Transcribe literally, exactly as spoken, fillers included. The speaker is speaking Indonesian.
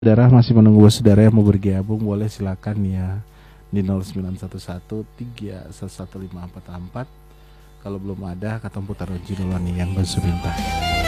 Saudara masih menunggu saudara yang mau bergabung, boleh silakan ya di nol sembilan satu satu tiga satu satu lima empat empat. Kalau belum ada, kata putar Judulani yang bersebentar.